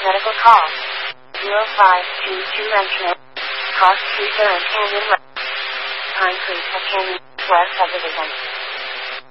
medical call. 0522 Entry. Cost 2 Canyon West. Pine Creek, Canyon West subdivision.